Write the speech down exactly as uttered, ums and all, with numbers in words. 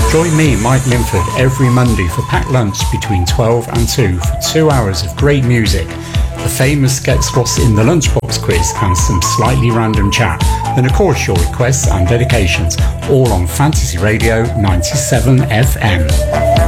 Join me, Mike Linford, every Monday for packed lunch between twelve and two for two hours of great music, the famous Gets Lost in the Lunchbox quiz and some slightly random chat. Then of course your requests and dedications, all on Fantasy Radio ninety-seven F M.